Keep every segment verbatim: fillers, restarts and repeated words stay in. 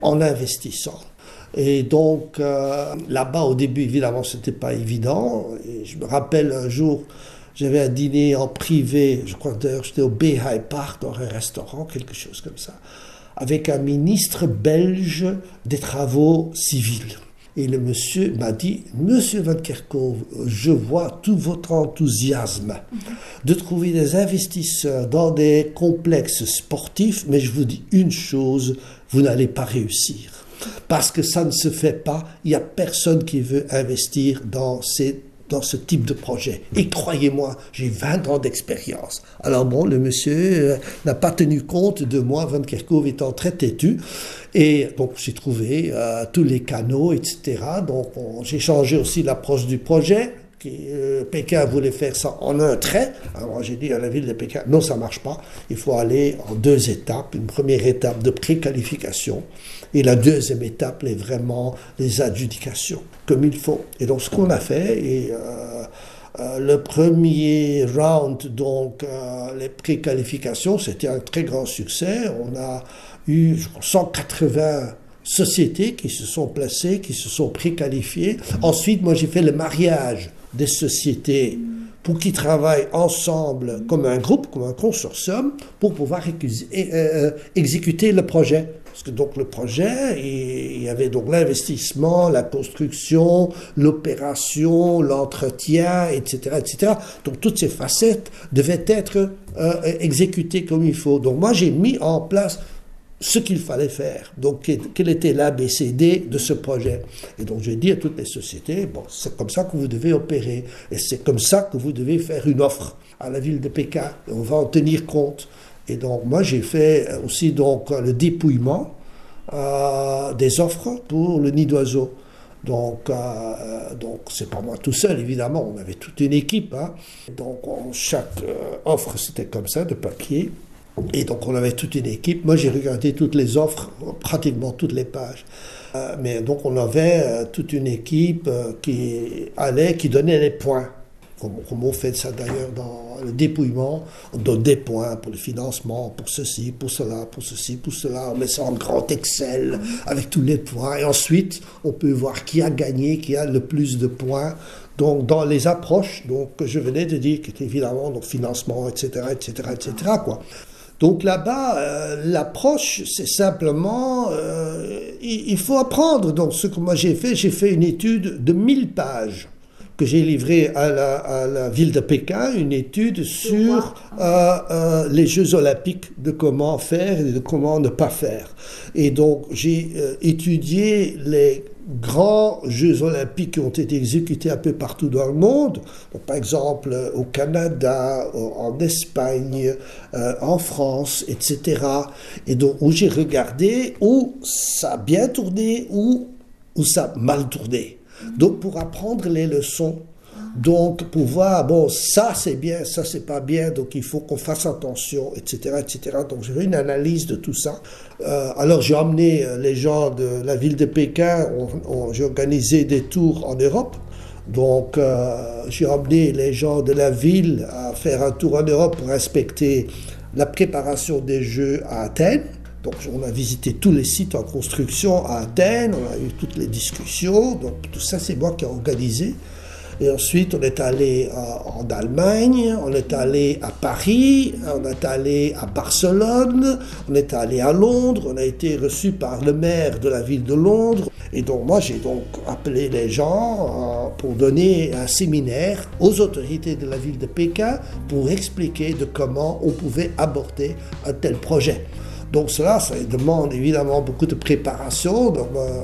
en investissant. Et donc, euh, là-bas, au début, évidemment, ce n'était pas évident. Et je me rappelle un jour, j'avais un dîner en privé, je crois d'ailleurs j'étais au Beehive Park, dans un restaurant, quelque chose comme ça, avec un ministre belge des travaux civils. Et le monsieur m'a dit, Monsieur Van Kerkhove, je vois tout votre enthousiasme de trouver des investisseurs dans des complexes sportifs, mais je vous dis une chose, vous n'allez pas réussir. Parce que ça ne se fait pas, il n'y a personne qui veut investir dans ces dans ce type de projet. Et croyez-moi, j'ai vingt ans d'expérience. Alors bon, le monsieur euh, n'a pas tenu compte de moi, Van Kerkhove étant très têtu. Et donc j'ai trouvé euh, tous les canaux, et cetera. Donc on, j'ai changé aussi l'approche du projet. Qui, euh, Pékin voulait faire ça en un trait. Alors j'ai dit à la ville de Pékin, non, ça ne marche pas. Il faut aller en deux étapes. Une première étape de préqualification. Et la deuxième étape est vraiment les adjudications, comme il faut. Et donc ce qu'on a fait, et euh, euh, le premier round, donc euh, les préqualifications, c'était un très grand succès. On a eu je crois, cent quatre-vingts sociétés qui se sont placées, qui se sont préqualifiées. Ensuite, moi j'ai fait le mariage des sociétés pour qu'ils travaillent ensemble comme un groupe, comme un consortium, pour pouvoir écu- euh, exécuter le projet. Parce que donc le projet, il y avait donc l'investissement, la construction, l'opération, l'entretien, et cetera, et cetera. Donc toutes ces facettes devaient être euh, exécutées comme il faut. Donc moi j'ai mis en place ce qu'il fallait faire. Donc quel était l'A B C D de ce projet. Et donc j'ai dit à toutes les sociétés, bon, c'est comme ça que vous devez opérer. Et c'est comme ça que vous devez faire une offre à la ville de Pékin. Et on va en tenir compte. Et donc, moi, j'ai fait aussi donc, le dépouillement euh, des offres pour le nid d'oiseau. Donc, euh, donc, c'est pas moi tout seul, évidemment. On avait toute une équipe. Hein. Donc, on, chaque euh, offre, c'était comme ça, de papier. Et donc, on avait toute une équipe. Moi, j'ai regardé toutes les offres, pratiquement toutes les pages. Euh, mais donc, on avait euh, toute une équipe euh, qui allait, qui donnait les points. Comme, comme on fait ça d'ailleurs dans le dépouillement, on donne des points pour le financement, pour ceci, pour cela, pour ceci, pour cela, on met ça en grand Excel avec tous les points, et ensuite on peut voir qui a gagné, qui a le plus de points. Donc dans les approches donc, que je venais de dire, qui étaient évidemment donc, financement, et cetera, et cetera, et cetera, quoi. Donc là-bas, euh, l'approche, c'est simplement, euh, il, il faut apprendre. Donc ce que moi j'ai fait, j'ai fait une étude de mille pages. Que j'ai livré à la, à la ville de Pékin, une étude sur euh, euh, les Jeux Olympiques, de comment faire et de comment ne pas faire. Et donc, j'ai euh, étudié les grands Jeux Olympiques qui ont été exécutés un peu partout dans le monde. Donc, par exemple, au Canada, en Espagne, euh, en France, et cetera. Et donc, où j'ai regardé où ça a bien tourné, où, où ça a mal tourné. Donc, pour apprendre les leçons, donc pour voir, bon, ça c'est bien, ça c'est pas bien, donc il faut qu'on fasse attention, et cetera, et cetera. Donc, j'ai fait une analyse de tout ça. Euh, alors, j'ai emmené les gens de la ville de Pékin, on, on, j'ai organisé des tours en Europe. Donc, euh, j'ai emmené les gens de la ville à faire un tour en Europe pour inspecter la préparation des Jeux à Athènes. Donc, on a visité tous les sites en construction à Athènes, on a eu toutes les discussions, donc tout ça, c'est moi qui ai organisé. Et ensuite, on est allé en Allemagne, on est allé à Paris, on est allé à Barcelone, on est allé à Londres, on a été reçu par le maire de la ville de Londres. Et donc, moi, j'ai donc appelé les gens euh, pour donner un séminaire aux autorités de la ville de Pékin pour expliquer de comment on pouvait aborder un tel projet. Donc cela, ça demande évidemment beaucoup de préparation. Donc, euh...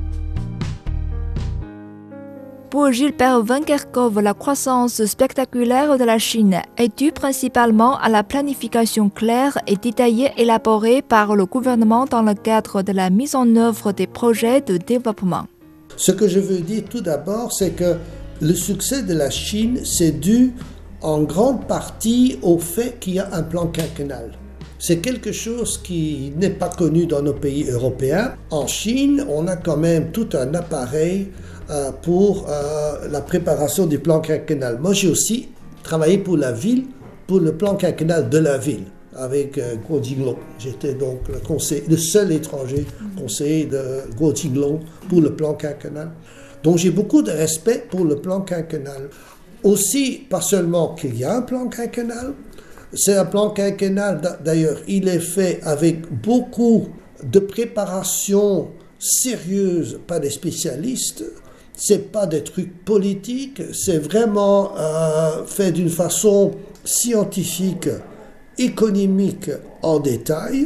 Pour Gilbert Van Kerkhove, la croissance spectaculaire de la Chine est due principalement à la planification claire et détaillée élaborée par le gouvernement dans le cadre de la mise en œuvre des projets de développement. Ce que je veux dire tout d'abord, c'est que le succès de la Chine, c'est dû en grande partie au fait qu'il y a un plan quinquennal. C'est quelque chose qui n'est pas connu dans nos pays européens. En Chine, on a quand même tout un appareil euh, pour euh, la préparation du plan quinquennal. Moi, j'ai aussi travaillé pour la ville, pour le plan quinquennal de la ville. avec euh, Guo Jinglong. J'étais donc le, conseil, le seul étranger conseiller de Guo Jinglong pour le plan quinquennal. Donc j'ai beaucoup de respect pour le plan quinquennal. Aussi, pas seulement qu'il y a un plan quinquennal, c'est un plan quinquennal, d'ailleurs, il est fait avec beaucoup de préparation sérieuse par des spécialistes. C'est pas des trucs politiques, c'est vraiment euh, fait d'une façon scientifique, économique en détail.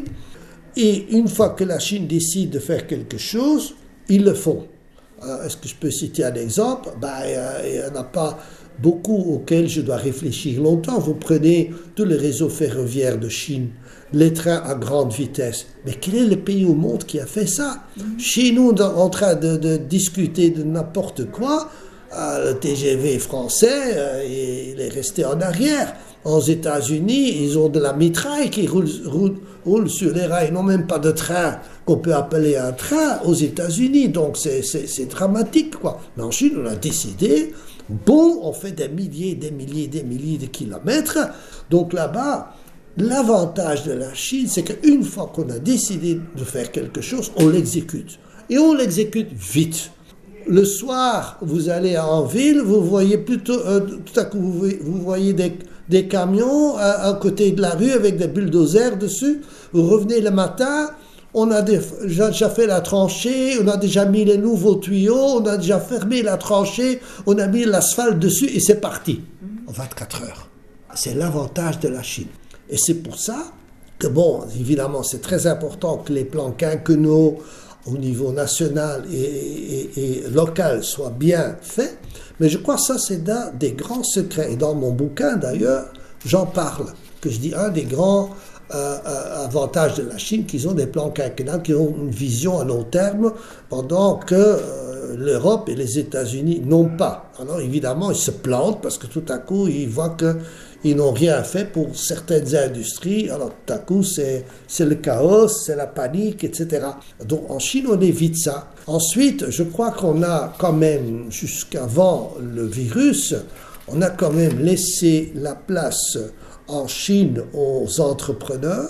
Et une fois que la Chine décide de faire quelque chose, ils le font. Euh, est-ce que je peux citer un exemple? Ben, euh, il n'y en a pas beaucoup auxquels je dois réfléchir longtemps. Vous prenez tout le réseau ferroviaire de Chine, les trains à grande vitesse. Mais quel est le pays au monde qui a fait ça? Chez nous, en train de, de discuter de n'importe quoi, euh, le T G V français, euh, il est resté en arrière. Aux États-Unis, ils ont de la mitraille qui roule, roule, roule sur les rails. Ils n'ont même pas de train qu'on peut appeler un train aux États-Unis. Donc c'est, c'est, c'est dramatique, quoi. Mais en Chine, on a décidé, bon, on fait des milliers, des milliers, des milliers de kilomètres. Donc là-bas, l'avantage de la Chine, c'est qu'une fois qu'on a décidé de faire quelque chose, on l'exécute. Et on l'exécute vite. Le soir, vous allez en ville, vous voyez plutôt, euh, tout à coup, vous, vous voyez des, des camions à, à côté de la rue avec des bulldozers dessus. Vous revenez le matin, on a déjà fait la tranchée, on a déjà mis les nouveaux tuyaux, on a déjà fermé la tranchée, on a mis l'asphalte dessus et c'est parti en vingt-quatre heures. C'est l'avantage de la Chine. Et c'est pour ça que, bon, évidemment, c'est très important que les plans quinquennaux au niveau national et, et, et local soient bien faits, mais je crois que ça, c'est un des grands secrets. Et dans mon bouquin, d'ailleurs, j'en parle, que je dis un des grands euh, euh, avantages de la Chine, qu'ils ont des plans quinquennaux, qui ont une vision à long terme, pendant que euh, l'Europe et les États-Unis n'ont pas. Alors évidemment, ils se plantent parce que tout à coup, ils voient que ils n'ont rien fait pour certaines industries. Alors tout à coup, c'est, c'est le chaos, c'est la panique, et cetera. Donc en Chine, on évite ça. Ensuite, je crois qu'on a quand même, jusqu'avant le virus, on a quand même laissé la place en Chine aux entrepreneurs.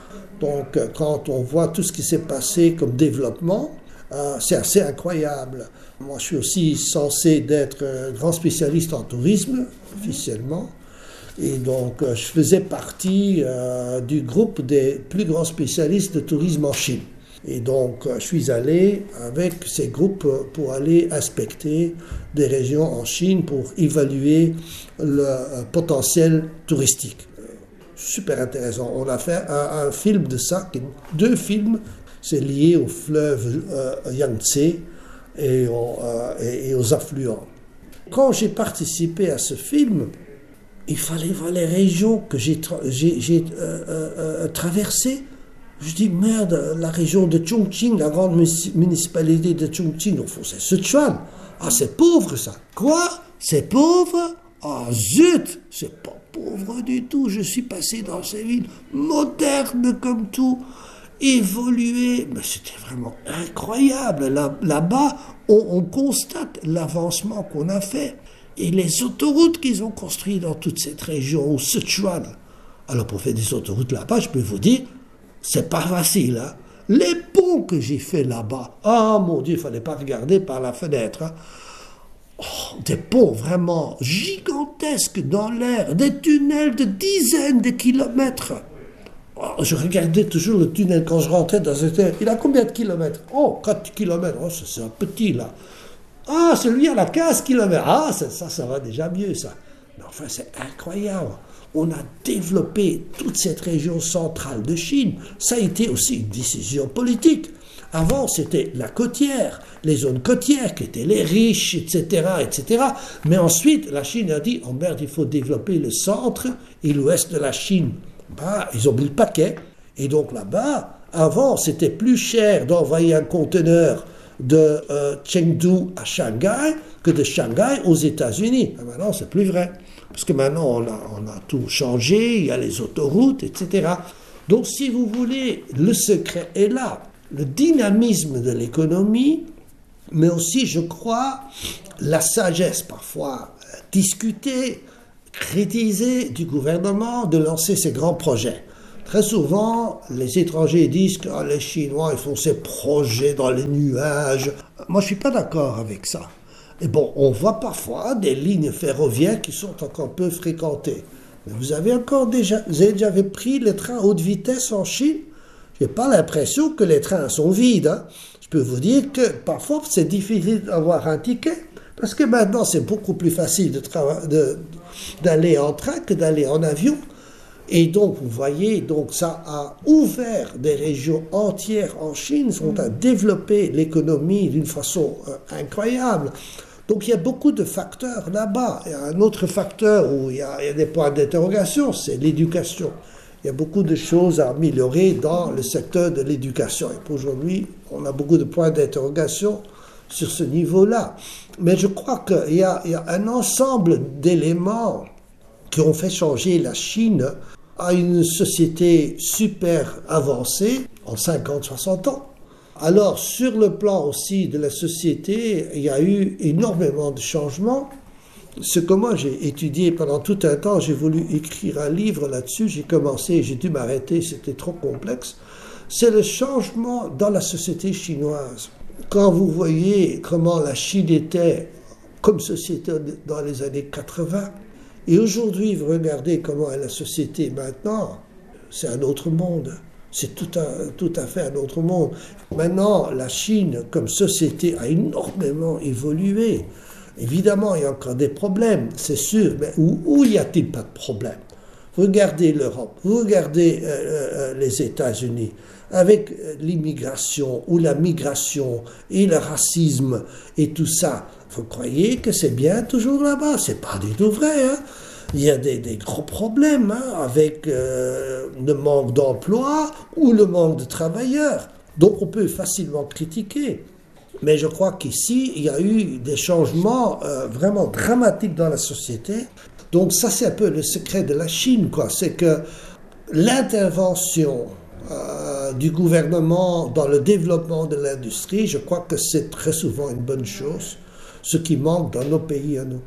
Donc quand on voit tout ce qui s'est passé comme développement, euh, c'est assez incroyable. Moi, je suis aussi censé d'être un grand spécialiste en tourisme, officiellement. Et donc, je faisais partie euh, du groupe des plus grands spécialistes de tourisme en Chine. Et donc, je suis allé avec ces groupes pour aller inspecter des régions en Chine pour évaluer le euh, potentiel touristique. Super intéressant. On a fait un, un film de ça, deux films, c'est lié au fleuve euh, Yangtze et, au, euh, et, et aux affluents. Quand j'ai participé à ce film, il fallait voir les régions que j'ai, tra- j'ai, j'ai euh, euh, traversées. Je dis, merde, la région de Chongqing, la grande municipalité de Chongqing, au fond, c'est Sichuan. Ah, c'est pauvre, ça. Quoi? C'est pauvre? Ah, zut! C'est pas pauvre du tout. Je suis passé dans ces villes modernes comme tout, évoluées. Mais c'était vraiment incroyable. Là, là-bas, on, on constate l'avancement qu'on a fait. Et les autoroutes qu'ils ont construites dans toute cette région, au Sichuan. Alors, pour faire des autoroutes là-bas, je peux vous dire, c'est pas facile. Hein? Les ponts que j'ai fait là-bas, ah mon Dieu, il ne fallait pas regarder par la fenêtre. Hein? Oh, des ponts vraiment gigantesques dans l'air, des tunnels de dizaines de kilomètres. Oh, je regardais toujours le tunnel quand je rentrais dans ce tunnel. Il a combien de kilomètres? Oh, quatre kilomètres. Oh, c'est un petit là. Ah, celui à quinze kilomètres. Ah, ça, ça, ça va déjà mieux, ça. Mais enfin, c'est incroyable. On a développé toute cette région centrale de Chine. Ça a été aussi une décision politique. Avant, c'était la côtière, les zones côtières qui étaient les riches, et cetera, et cetera. Mais ensuite, la Chine a dit, oh merde, il faut développer le centre et l'ouest de la Chine. Bah, ils ont mis le paquet. Et donc là-bas, avant, c'était plus cher d'envoyer un conteneur de euh, Chengdu à Shanghai que de Shanghai aux États-Unis. Et maintenant, c'est plus vrai. Parce que maintenant, on a, on a tout changé, il y a les autoroutes, et cetera. Donc, si vous voulez, le secret est là. Le dynamisme de l'économie, mais aussi, je crois, la sagesse, parfois discutée, kritisée du gouvernement de lancer ces grands projets. Très souvent, les étrangers disent que ah, les Chinois ils font ces projets dans les nuages. Moi, je ne suis pas d'accord avec ça. Et bon, on voit parfois des lignes ferroviaires qui sont encore peu fréquentées. Mais vous avez encore déjà, vous avez déjà pris les trains à haute vitesse en Chine? Je n'ai pas l'impression que les trains sont vides. Hein. Je peux vous dire que parfois, c'est difficile d'avoir un ticket. Parce que maintenant, c'est beaucoup plus facile de trava- de, d'aller en train que d'aller en avion. Et donc, vous voyez, donc ça a ouvert des régions entières en Chine, sont à développer l'économie d'une façon euh, incroyable. Donc, il y a beaucoup de facteurs là-bas. Il y a un autre facteur où il y a, il y a des points d'interrogation, c'est l'éducation. Il y a beaucoup de choses à améliorer dans le secteur de l'éducation. Et aujourd'hui, on a beaucoup de points d'interrogation sur ce niveau-là. Mais je crois qu'il y a, il y a un ensemble d'éléments qui ont fait changer la Chine à une société super avancée en cinquante à soixante ans. Alors, sur le plan aussi de la société, il y a eu énormément de changements. Ce que moi j'ai étudié pendant tout un temps, j'ai voulu écrire un livre là-dessus, j'ai commencé, j'ai dû m'arrêter, c'était trop complexe. C'est le changement dans la société chinoise. Quand vous voyez comment la Chine était comme société dans les années quatre-vingts, et aujourd'hui, vous regardez comment est la société maintenant, c'est un autre monde. C'est tout, un, tout à fait un autre monde. Maintenant, la Chine, comme société, a énormément évolué. Évidemment, il y a encore des problèmes, c'est sûr, mais où, où y a-t-il pas de problème? Regardez l'Europe, vous regardez euh, euh, les États-Unis, avec l'immigration ou la migration et le racisme et tout ça. Vous croyez que c'est bien toujours là-bas? C'est pas du tout vrai. Hein? Il y a des, des gros problèmes hein, avec euh, le manque d'emploi ou le manque de travailleurs. Donc on peut facilement critiquer. Mais je crois qu'ici, il y a eu des changements euh, vraiment dramatiques dans la société. Donc ça, c'est un peu le secret de la Chine, quoi. C'est que l'intervention euh, du gouvernement dans le développement de l'industrie, je crois que c'est très souvent une bonne chose, ce qui manque dans nos pays à nous.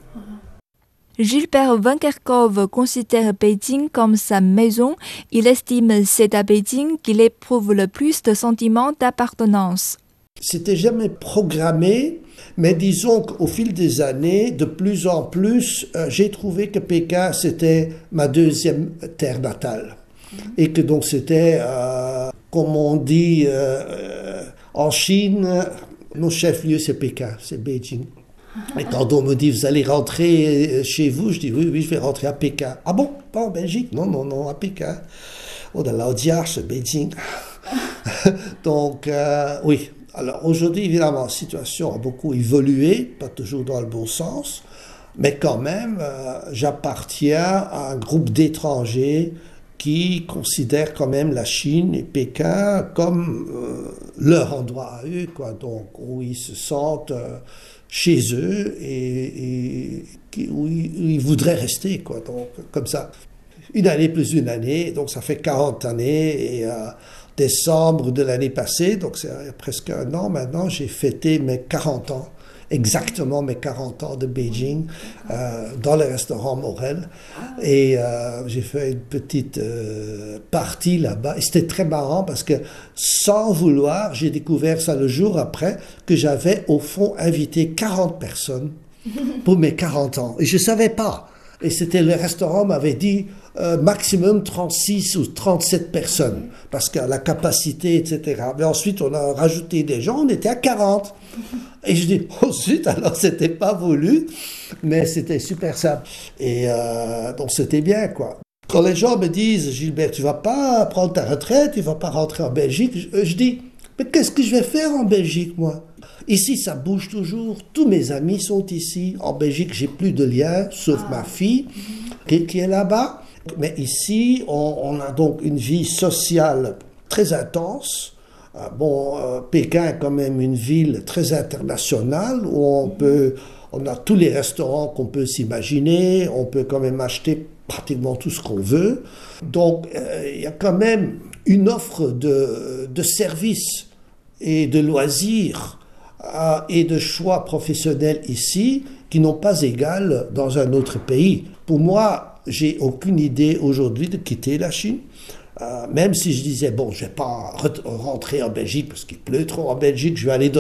Gilbert Van Kerkhove considère Beijing comme sa maison. Il estime c'est à Beijing qu'il éprouve le plus de sentiments d'appartenance. C'était jamais programmé, mais disons qu'au fil des années, de plus en plus, euh, j'ai trouvé que Pékin, c'était ma deuxième terre natale. Et que donc c'était, euh, comme on dit euh, euh, en Chine, mon chef-lieu c'est Pékin, c'est Beijing. Et quand on me dit, vous allez rentrer chez vous, je dis, oui, oui, je vais rentrer à Pékin. Ah bon, pas en Belgique? Non, non, non, à Pékin. Oh, dans l'audience, Beijing. Donc, euh, oui. Alors, aujourd'hui, évidemment, la situation a beaucoup évolué, pas toujours dans le bon sens, mais quand même, euh, j'appartiens à un groupe d'étrangers qui considèrent quand même la Chine et Pékin comme euh, leur endroit à eux, quoi. Donc, où ils se sentent... Euh, chez eux et, et où ils voudraient rester, quoi. Donc, comme ça, une année plus une année, donc ça fait quarante années, et euh, décembre de l'année passée, donc c'est presque un an maintenant, j'ai fêté mes quarante ans, exactement mes quarante ans de Beijing, euh, dans le restaurant Morel, et euh, j'ai fait une petite euh, partie là-bas, et c'était très marrant parce que sans vouloir, j'ai découvert ça le jour après, que j'avais au fond invité quarante personnes pour mes quarante ans, et je ne savais pas, et c'était le restaurant m'avait dit euh, maximum trente-six ou trente-sept personnes, parce que la capacité, et cetera. Mais ensuite, on a rajouté des gens, on était à quarante. Et je dis, oh zut, alors c'était pas voulu, mais c'était super simple. Et euh, donc c'était bien, quoi. Quand les gens me disent, Gilbert, tu vas pas prendre ta retraite, tu vas pas rentrer en Belgique, je, je dis, mais qu'est-ce que je vais faire en Belgique, moi? Ici, ça bouge toujours, tous mes amis sont ici. En Belgique, j'ai plus de liens, sauf ma fille, qui, qui est là-bas. Mais ici, on, on a donc une vie sociale très intense. Bon, euh, Pékin est quand même une ville très internationale où on peut, on a tous les restaurants qu'on peut s'imaginer, on peut quand même acheter pratiquement tout ce qu'on veut. Donc, euh, il y a quand même une offre de, de services et de loisirs euh, et de choix professionnels ici qui n'ont pas égal dans un autre pays. Pour moi, j'ai aucune idée aujourd'hui de quitter la Chine. Euh, même si je disais, bon, je ne vais pas rentrer en Belgique parce qu'il pleut trop en Belgique, je vais aller